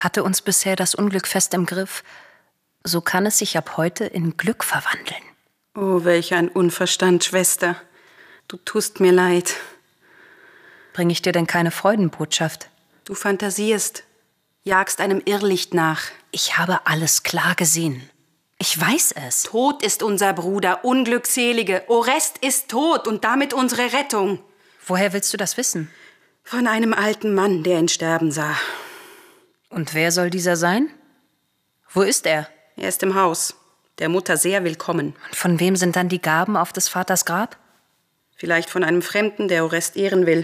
hatte uns bisher das Unglück fest im Griff, so kann es sich ab heute in Glück verwandeln. Oh, welch ein Unverstand, Schwester. Du tust mir leid. Bringe ich dir denn keine Freudenbotschaft? Du fantasierst, jagst einem Irrlicht nach. Ich habe alles klar gesehen. Ich weiß es. Tot ist unser Bruder, Unglückselige. Orest ist tot und damit unsere Rettung. Woher willst du das wissen? Von einem alten Mann, der ihn sterben sah. Und wer soll dieser sein? Wo ist er? Er ist im Haus. Der Mutter sehr willkommen. Und von wem sind dann die Gaben auf des Vaters Grab? Vielleicht von einem Fremden, der Orest ehren will.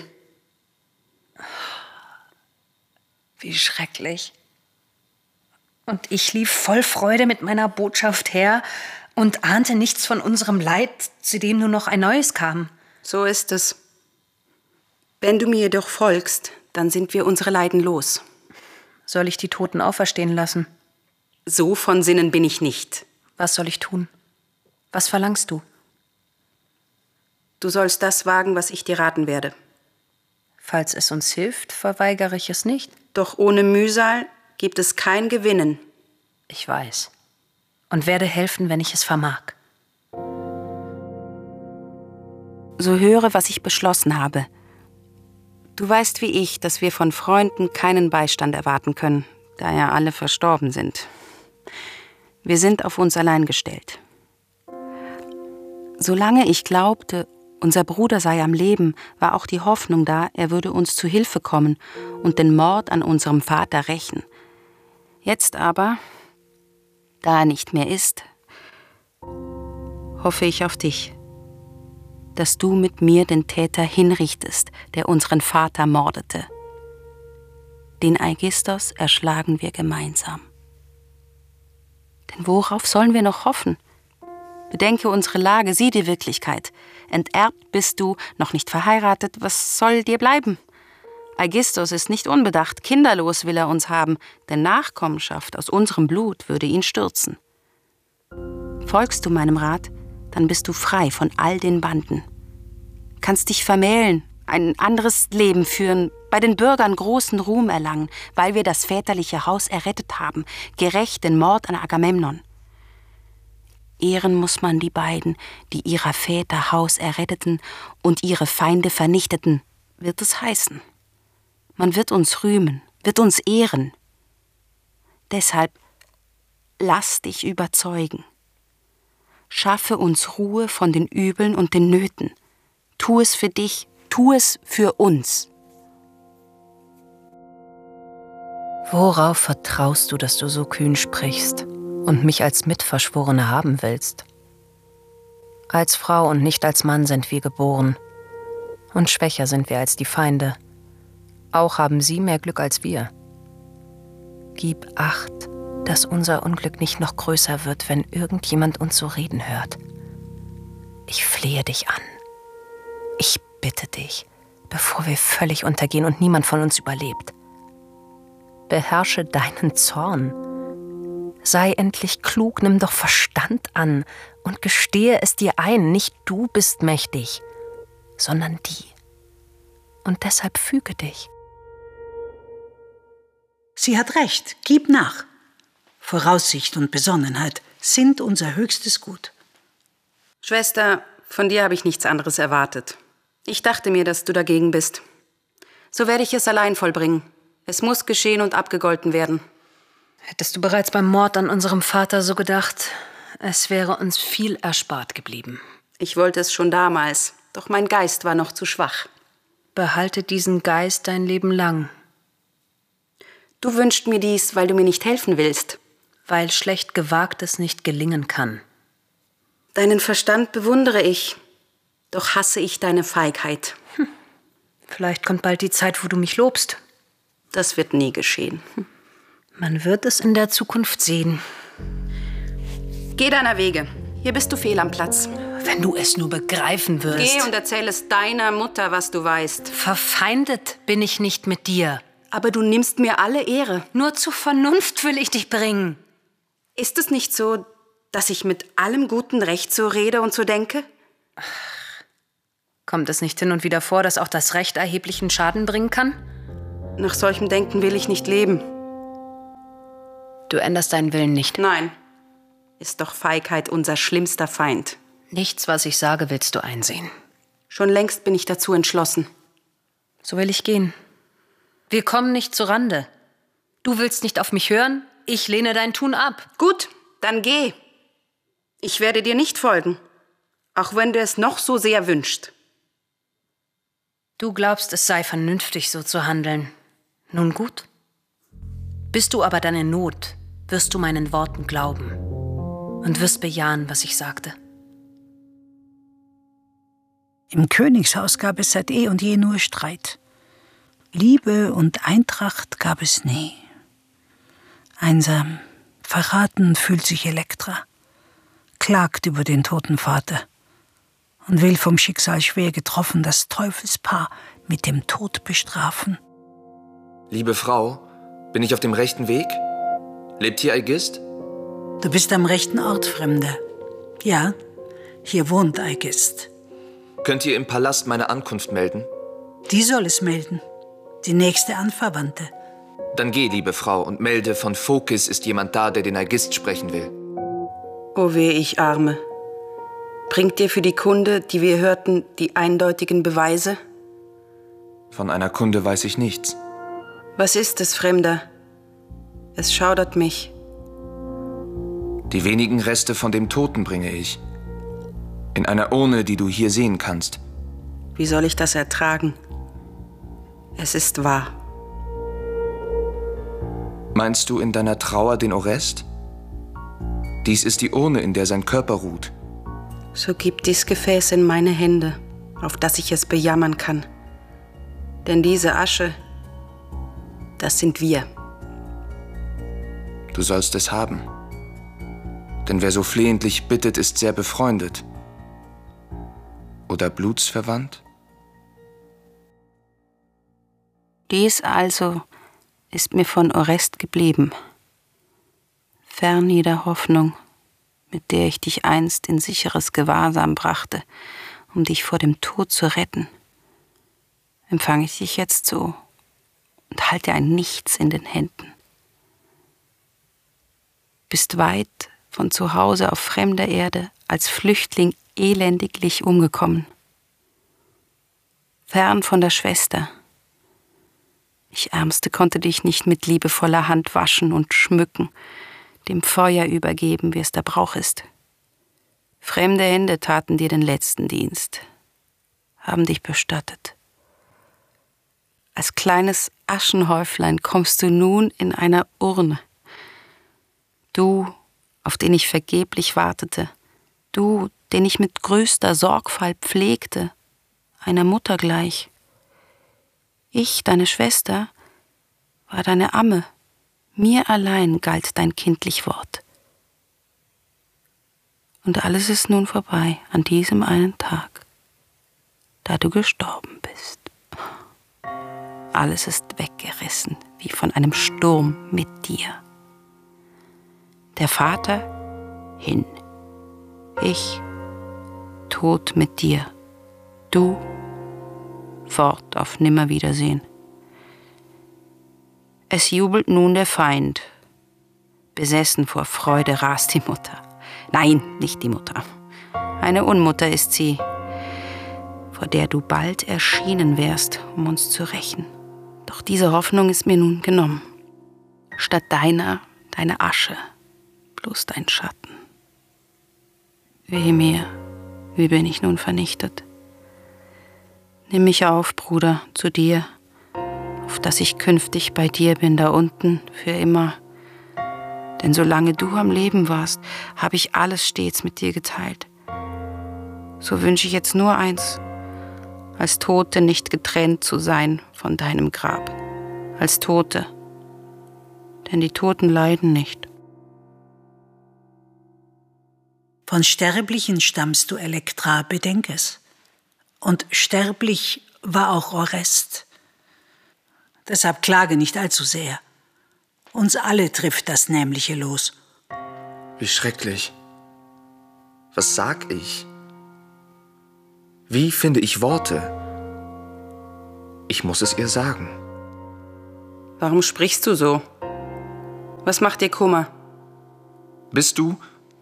Wie schrecklich. Und ich lief voll Freude mit meiner Botschaft her und ahnte nichts von unserem Leid, zu dem nur noch ein neues kam. So ist es. Wenn du mir jedoch folgst, dann sind wir unsere Leiden los. Soll ich die Toten auferstehen lassen? So von Sinnen bin ich nicht. Was soll ich tun? Was verlangst du? Du sollst das wagen, was ich dir raten werde. Falls es uns hilft, verweigere ich es nicht. Doch ohne Mühsal gibt es kein Gewinnen. Ich weiß. Und werde helfen, wenn ich es vermag. So höre, was ich beschlossen habe. Du weißt wie ich, dass wir von Freunden keinen Beistand erwarten können, da ja alle verstorben sind. Wir sind auf uns allein gestellt. Solange ich glaubte, unser Bruder sei am Leben, war auch die Hoffnung da, er würde uns zu Hilfe kommen und den Mord an unserem Vater rächen. Jetzt aber, da er nicht mehr ist, hoffe ich auf dich, dass du mit mir den Täter hinrichtest, der unseren Vater mordete. Den Aigisthos erschlagen wir gemeinsam. Denn worauf sollen wir noch hoffen? Bedenke unsere Lage, sieh die Wirklichkeit. Enterbt bist du, noch nicht verheiratet, was soll dir bleiben? Aigisthos ist nicht unbedacht, kinderlos will er uns haben, denn Nachkommenschaft aus unserem Blut würde ihn stürzen. Folgst du meinem Rat, dann bist du frei von all den Banden. Kannst dich vermählen, ein anderes Leben führen, bei den Bürgern großen Ruhm erlangen, weil wir das väterliche Haus errettet haben, gerecht den Mord an Agamemnon. Ehren muss man die beiden, die ihrer Väter Haus erretteten und ihre Feinde vernichteten, wird es heißen. Man wird uns rühmen, wird uns ehren. Deshalb lass dich überzeugen. Schaffe uns Ruhe von den Übeln und den Nöten. Tu es für dich, tu es für uns. Worauf vertraust du, dass du so kühn sprichst und mich als Mitverschworene haben willst? Als Frau und nicht als Mann sind wir geboren. Und schwächer sind wir als die Feinde. Auch haben sie mehr Glück als wir. Gib Acht, dass unser Unglück nicht noch größer wird, wenn irgendjemand uns so reden hört. Ich flehe dich an. Ich bitte dich, bevor wir völlig untergehen und niemand von uns überlebt. Beherrsche deinen Zorn. Sei endlich klug, nimm doch Verstand an und gestehe es dir ein, nicht du bist mächtig, sondern die. Und deshalb füge dich. Sie hat recht, gib nach. Voraussicht und Besonnenheit sind unser höchstes Gut. Schwester, von dir habe ich nichts anderes erwartet. Ich dachte mir, dass du dagegen bist. So werde ich es allein vollbringen. Es muss geschehen und abgegolten werden. Hättest du bereits beim Mord an unserem Vater so gedacht, es wäre uns viel erspart geblieben. Ich wollte es schon damals, doch mein Geist war noch zu schwach. Behalte diesen Geist dein Leben lang. Du wünschst mir dies, weil du mir nicht helfen willst. Weil schlecht Gewagtes nicht gelingen kann. Deinen Verstand bewundere ich, doch hasse ich deine Feigheit. Vielleicht kommt bald die Zeit, wo du mich lobst. Das wird nie geschehen. Man wird es in der Zukunft sehen. Geh deiner Wege. Hier bist du fehl am Platz. Wenn du es nur begreifen wirst. Geh und erzähl es deiner Mutter, was du weißt. Verfeindet bin ich nicht mit dir. Aber du nimmst mir alle Ehre. Nur zur Vernunft will ich dich bringen. Ist es nicht so, dass ich mit allem guten Recht so rede und so denke? Kommt es nicht hin und wieder vor, dass auch das Recht erheblichen Schaden bringen kann? Nach solchem Denken will ich nicht leben. Du änderst deinen Willen nicht. Nein, ist doch Feigheit unser schlimmster Feind. Nichts, was ich sage, willst du einsehen. Schon längst bin ich dazu entschlossen. So will ich gehen. Wir kommen nicht zu Rande. Du willst nicht auf mich hören, ich lehne dein Tun ab. Gut, dann geh. Ich werde dir nicht folgen, auch wenn du es noch so sehr wünschst. Du glaubst, es sei vernünftig, so zu handeln. Nun gut. Bist du aber dann in Not, wirst du meinen Worten glauben und wirst bejahen, was ich sagte. Im Königshaus gab es seit eh und je nur Streit. Liebe und Eintracht gab es nie. Einsam, verraten fühlt sich Elektra, klagt über den toten Vater und will vom Schicksal schwer getroffen das Teufelspaar mit dem Tod bestrafen. Liebe Frau, bin ich auf dem rechten Weg? Lebt hier Aigist? Du bist am rechten Ort, Fremder. Ja, hier wohnt Aigist. Könnt ihr im Palast meine Ankunft melden? Die soll es melden, die nächste Anverwandte. Dann geh, liebe Frau, und melde, von Phokis ist jemand da, der den Aigist sprechen will. O weh, ich Arme. Bringt dir für die Kunde, die wir hörten, die eindeutigen Beweise? Von einer Kunde weiß ich nichts. Was ist es, Fremder? Es schaudert mich. Die wenigen Reste von dem Toten bringe ich. In einer Urne, die du hier sehen kannst. Wie soll ich das ertragen? Es ist wahr. Meinst du in deiner Trauer den Orest? Dies ist die Urne, in der sein Körper ruht. So gib dies Gefäß in meine Hände, auf das ich es bejammern kann. Denn diese Asche, das sind wir. Du sollst es haben. Denn wer so flehentlich bittet, ist sehr befreundet. Oder blutsverwandt? Dies also ist mir von Orest geblieben. Fern jeder Hoffnung, mit der ich dich einst in sicheres Gewahrsam brachte, um dich vor dem Tod zu retten, empfange ich dich jetzt so und halte ein Nichts in den Händen. Bist weit von zu Hause auf fremder Erde als Flüchtling elendiglich umgekommen. Fern von der Schwester. Ich Ärmste konnte dich nicht mit liebevoller Hand waschen und schmücken, dem Feuer übergeben, wie es der Brauch ist. Fremde Hände taten dir den letzten Dienst, haben dich bestattet. Als kleines Aschenhäuflein kommst du nun in einer Urne. Du, auf den ich vergeblich wartete, du, den ich mit größter Sorgfalt pflegte, einer Mutter gleich. Ich, deine Schwester, war deine Amme. Mir allein galt dein kindlich Wort. Und alles ist nun vorbei an diesem einen Tag, da du gestorben bist. Alles ist weggerissen, wie von einem Sturm mit dir. Der Vater hin, ich tot mit dir, du fort auf Nimmerwiedersehen. Es jubelt nun der Feind. Besessen vor Freude rast die Mutter. Nein, nicht die Mutter. Eine Unmutter ist sie, vor der du bald erschienen wärst, um uns zu rächen. Doch diese Hoffnung ist mir nun genommen. Statt deiner, deine Asche, bloß dein Schatten. Wehe mir, wie bin ich nun vernichtet. Nimm mich auf, Bruder, zu dir, auf dass ich künftig bei dir bin, da unten, für immer. Denn solange du am Leben warst, habe ich alles stets mit dir geteilt. So wünsche ich jetzt nur eins, als Tote nicht getrennt zu sein von deinem Grab. Als Tote. Denn die Toten leiden nicht. Von Sterblichen stammst du, Elektra, bedenk es. Und sterblich war auch Orest. Deshalb klage nicht allzu sehr. Uns alle trifft das nämliche Los. Wie schrecklich. Was sag ich? Wie finde ich Worte? Ich muss es ihr sagen. Warum sprichst du so? Was macht dir Kummer? Bist du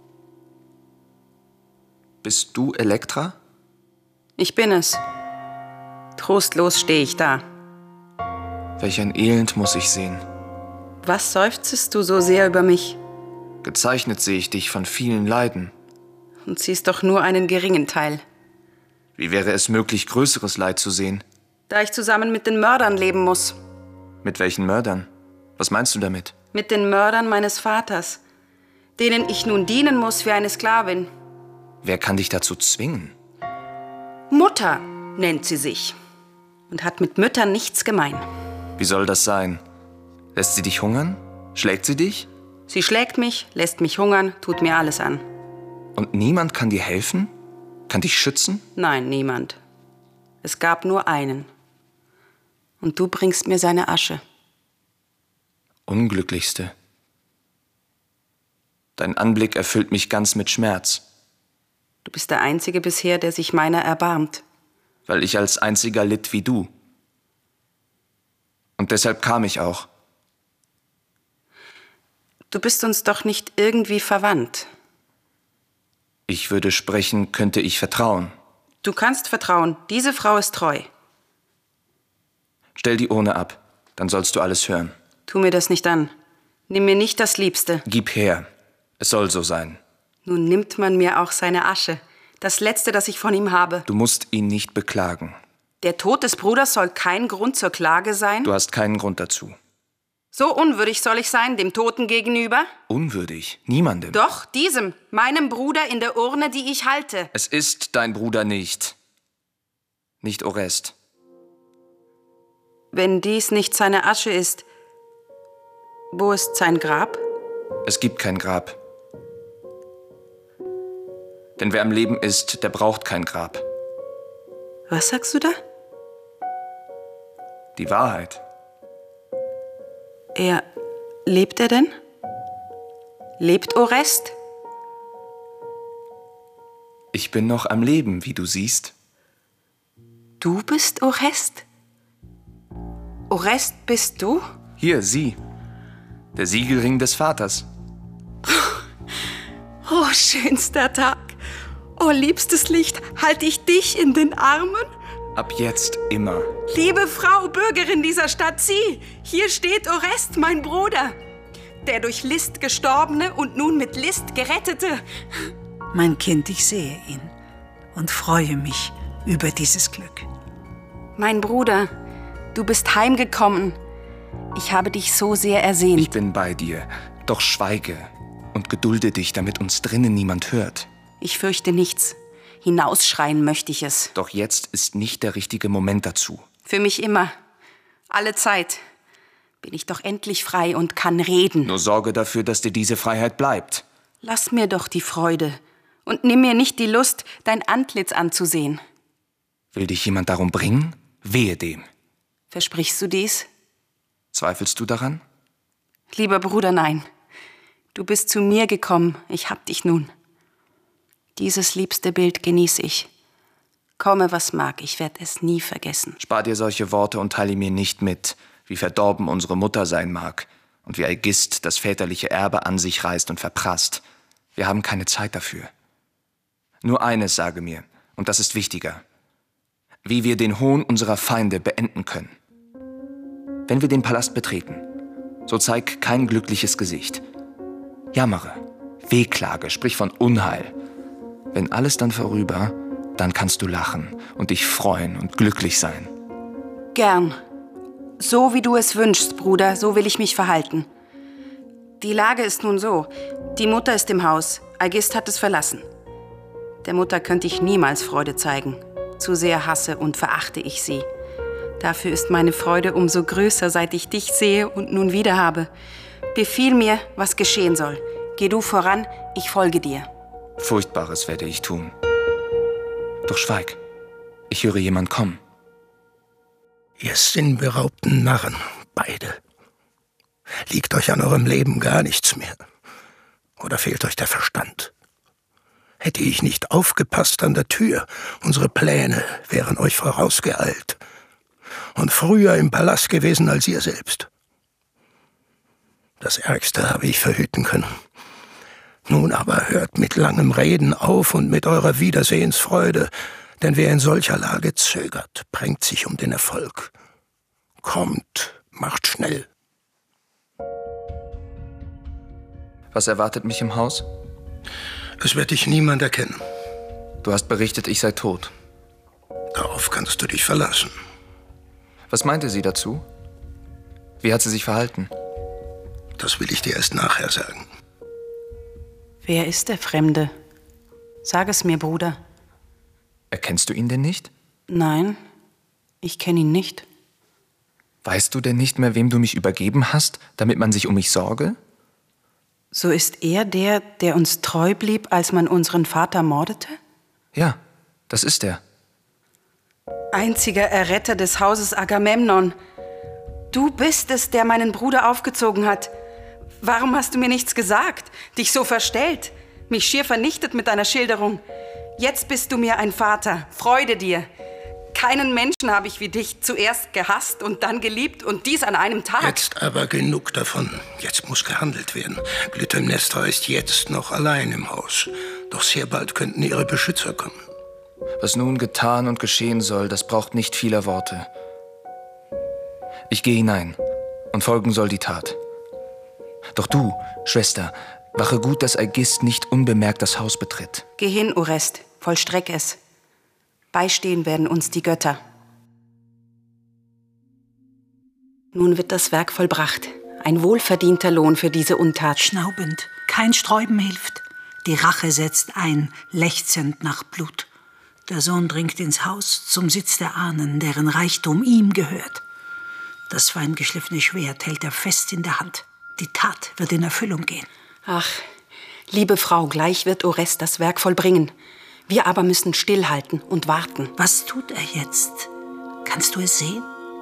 Elektra? Ich bin es. Trostlos stehe ich da. Welch ein Elend muss ich sehen. Was seufzest du so sehr über mich? Gezeichnet sehe ich dich von vielen Leiden. Und siehst doch nur einen geringen Teil. Wie wäre es möglich, größeres Leid zu sehen? Da ich zusammen mit den Mördern leben muss. Mit welchen Mördern? Was meinst du damit? Mit den Mördern meines Vaters, denen ich nun dienen muss wie eine Sklavin. Wer kann dich dazu zwingen? Mutter nennt sie sich und hat mit Müttern nichts gemein. Wie soll das sein? Lässt sie dich hungern? Schlägt sie dich? Sie schlägt mich, lässt mich hungern, tut mir alles an. Und niemand kann dir helfen? Kann dich schützen? Nein, niemand. Es gab nur einen. Und du bringst mir seine Asche. Unglücklichste. Dein Anblick erfüllt mich ganz mit Schmerz. Du bist der Einzige bisher, der sich meiner erbarmt. Weil ich als einziger litt wie du. Und deshalb kam ich auch. Du bist uns doch nicht irgendwie verwandt. Ich würde sprechen, könnte ich vertrauen. Du kannst vertrauen, diese Frau ist treu. Stell die Urne ab, dann sollst du alles hören. Tu mir das nicht an. Nimm mir nicht das Liebste. Gib her, es soll so sein. Nun nimmt man mir auch seine Asche. Das Letzte, das ich von ihm habe. Du musst ihn nicht beklagen. Der Tod des Bruders soll kein Grund zur Klage sein? Du hast keinen Grund dazu. So unwürdig soll ich sein, dem Toten gegenüber? Unwürdig? Niemandem. Doch, diesem, meinem Bruder in der Urne, die ich halte. Es ist dein Bruder nicht. Nicht Orest. Wenn dies nicht seine Asche ist, wo ist sein Grab? Es gibt kein Grab. Denn wer am Leben ist, der braucht kein Grab. Was sagst du da? Die Wahrheit. Lebt er denn? Lebt Orest? Ich bin noch am Leben, wie du siehst. Du bist Orest? Orest bist du? Hier, sieh. Der Siegelring des Vaters. Oh, schönster Tag. Oh, liebstes Licht, halte ich dich in den Armen? Ab jetzt immer. Liebe Frau, Bürgerin dieser Stadt, sieh, hier steht Orest, mein Bruder, der durch List gestorbene und nun mit List gerettete. Mein Kind, ich sehe ihn und freue mich über dieses Glück. Mein Bruder, du bist heimgekommen. Ich habe dich so sehr ersehnt. Ich bin bei dir, doch schweige und gedulde dich, damit uns drinnen niemand hört. Ich fürchte nichts. Hinausschreien möchte ich es. Doch jetzt ist nicht der richtige Moment dazu. Für mich immer. Alle Zeit. Bin ich doch endlich frei und kann reden. Nur sorge dafür, dass dir diese Freiheit bleibt. Lass mir doch die Freude und nimm mir nicht die Lust, dein Antlitz anzusehen. Will dich jemand darum bringen? Wehe dem. Versprichst du dies? Zweifelst du daran? Lieber Bruder, nein. Du bist zu mir gekommen, ich hab dich nun. Dieses liebste Bild genieße ich. Komme, was mag, ich werde es nie vergessen. Spar dir solche Worte und teile mir nicht mit, wie verdorben unsere Mutter sein mag und wie Algist das väterliche Erbe an sich reißt und verprasst. Wir haben keine Zeit dafür. Nur eines sage mir, und das ist wichtiger: wie wir den Hohn unserer Feinde beenden können. Wenn wir den Palast betreten, so zeig kein glückliches Gesicht. Jammere, wehklage, sprich von Unheil. Wenn alles dann vorüber, dann kannst du lachen und dich freuen und glücklich sein. Gern. So wie du es wünschst, Bruder, so will ich mich verhalten. Die Lage ist nun so: die Mutter ist im Haus, Algist hat es verlassen. Der Mutter könnte ich niemals Freude zeigen. Zu sehr hasse und verachte ich sie. Dafür ist meine Freude umso größer, seit ich dich sehe und nun wieder habe. Befiehl mir, was geschehen soll. Geh du voran, ich folge dir. Furchtbares werde ich tun. Doch schweig, ich höre jemand kommen. Ihr sinnberaubten Narren, beide. Liegt euch an eurem Leben gar nichts mehr? Oder fehlt euch der Verstand? Hätte ich nicht aufgepasst an der Tür, unsere Pläne wären euch vorausgeeilt und früher im Palast gewesen als ihr selbst. Das Ärgste habe ich verhüten können. Nun aber hört mit langem Reden auf und mit eurer Wiedersehensfreude, denn wer in solcher Lage zögert, bringt sich um den Erfolg. Kommt, macht schnell. Was erwartet mich im Haus? Es wird dich niemand erkennen. Du hast berichtet, ich sei tot. Darauf kannst du dich verlassen. Was meinte sie dazu? Wie hat sie sich verhalten? Das will ich dir erst nachher sagen. Wer ist der Fremde? Sag es mir, Bruder. Erkennst du ihn denn nicht? Nein, ich kenne ihn nicht. Weißt du denn nicht mehr, wem du mich übergeben hast, damit man sich um mich sorge? So ist er der, der uns treu blieb, als man unseren Vater mordete? Ja, das ist er. Einziger Erretter des Hauses Agamemnon. Du bist es, der meinen Bruder aufgezogen hat. Warum hast du mir nichts gesagt, dich so verstellt, mich schier vernichtet mit deiner Schilderung? Jetzt bist du mir ein Vater, Freude dir. Keinen Menschen habe ich wie dich zuerst gehasst und dann geliebt und dies an einem Tag. Jetzt aber genug davon. Jetzt muss gehandelt werden. Klytämnestra ist jetzt noch allein im Haus. Doch sehr bald könnten ihre Beschützer kommen. Was nun getan und geschehen soll, das braucht nicht vieler Worte. Ich gehe hinein und folgen soll die Tat. Doch du, Schwester, wache gut, dass Aigist nicht unbemerkt das Haus betritt. Geh hin, Orest, vollstreck es. Beistehen werden uns die Götter. Nun wird das Werk vollbracht. Ein wohlverdienter Lohn für diese Untat. Schnaubend, kein Sträuben hilft. Die Rache setzt ein, lechzend nach Blut. Der Sohn dringt ins Haus zum Sitz der Ahnen, deren Reichtum ihm gehört. Das feingeschliffene Schwert hält er fest in der Hand. Die Tat wird in Erfüllung gehen. Ach, liebe Frau, gleich wird Orest das Werk vollbringen. Wir aber müssen stillhalten und warten. Was tut er jetzt? Kannst du es sehen?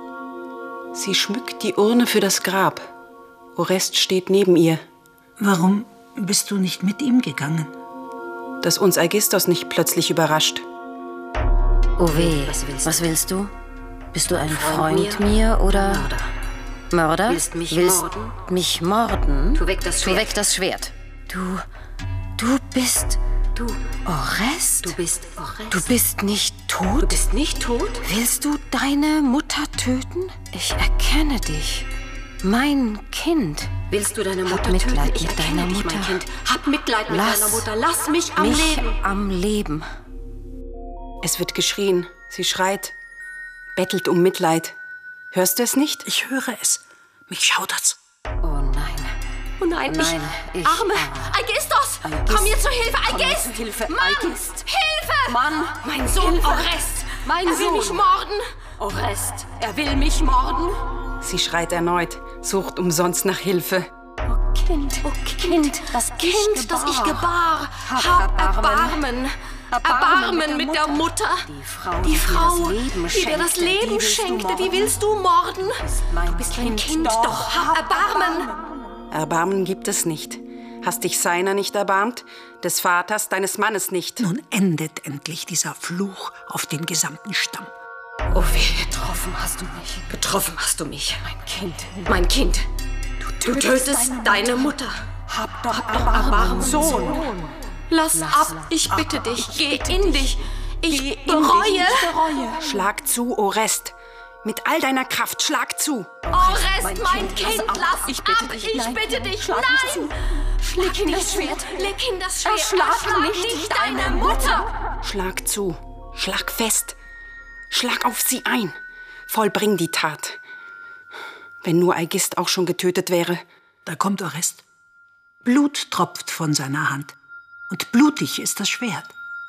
Sie schmückt die Urne für das Grab. Orest steht neben ihr. Warum bist du nicht mit ihm gegangen? Dass uns Aigisthos nicht plötzlich überrascht. Oh weh, was willst du? Bist du ein Freund mir oder Mörder? Willst mich morden? Mich morden? Tu weg das Schwert. Tu weg das Schwert. Du bist Orest? Du bist Orest. Du bist nicht tot? Du bist nicht tot? Willst du deine Mutter töten? Ich erkenne dich. Mein Kind. Willst du deine Mutter Hab Mitleid töten? mit Ich erkenne deiner dich, Mutter. mein Kind. Hab Mitleid mit Lass deiner Mutter. Lass mich am mich Leben. am Leben. Es wird geschrien. Sie schreit. Bettelt um Mitleid. Hörst du es nicht? Ich höre es. Mich schaudert's. Oh nein. Oh nein, ich Arme. Aigisthos, komm mir zur Hilfe. Aigist. Hilfe, Mann, Aigist. Hilfe. Mann, Mein Sohn Hilfe. Orest. Mein Er will Sohn. mich morden. Orest, er will mich morden. Sie schreit erneut, sucht umsonst nach Hilfe. Kind, Das Kind, das ich gebar. Hab Erbarmen. Erbarmen mit der Mutter. Die Die Frau, die dir das Leben schenkte, die willst du morden. Du bist mein Kind, doch hab Erbarmen. Erbarmen gibt es nicht. Hast dich seiner nicht erbarmt, des Vaters, deines Mannes nicht. Nun endet endlich dieser Fluch auf den gesamten Stamm. Oh weh, Getroffen hast du mich. getroffen hast du mich. Mein Kind. Mein Kind, du tötest deine Mutter. Hab doch Erbarmen. Sohn. Lass ab, ich bitte dich, geh in dich. Ich bereue. Schlag zu, Orest. Mit all deiner Kraft, schlag zu. Orest, mein Kind, lass Ich bitte ab, dich, ich nein. bitte dich, Schlag nicht nein. Leg hin das Schwert, leg hin das Schwert. Erschlag nicht deine Mutter. Schlag zu, schlag fest. Schlag auf sie ein. Vollbring die Tat. Wenn nur Aigist auch schon getötet wäre. Da kommt Orest. Blut tropft von seiner Hand. Und blutig ist das Schwert.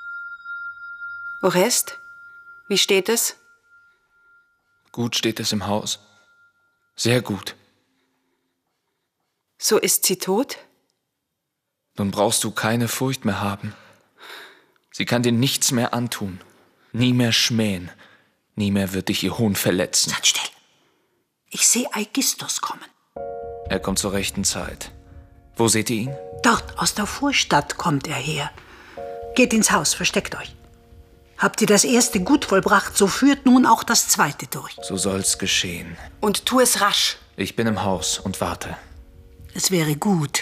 Orest, wie steht es? Gut steht es im Haus. Sehr gut. So ist sie tot? Nun brauchst du keine Furcht mehr haben. Sie kann dir nichts mehr antun, nie mehr schmähen, nie mehr wird dich ihr Hohn verletzen. Seid still. Ich sehe Aigisthos kommen. Er kommt zur rechten Zeit. Wo seht ihr ihn? Dort aus der Vorstadt kommt er her. Geht ins Haus, versteckt euch. Habt ihr das erste gut vollbracht, so führt nun auch das zweite durch. So soll's geschehen. Und tu es rasch. Ich bin im Haus und warte. Es wäre gut,